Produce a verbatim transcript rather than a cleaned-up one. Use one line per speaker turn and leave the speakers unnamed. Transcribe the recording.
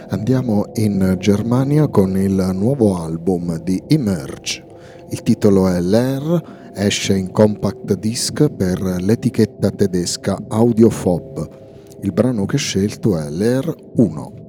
Andiamo in Germania con il nuovo album di Emerge. Il titolo è L'air, esce in compact disc per l'etichetta tedesca Audiophob. Il brano che ho scelto è L'air uno.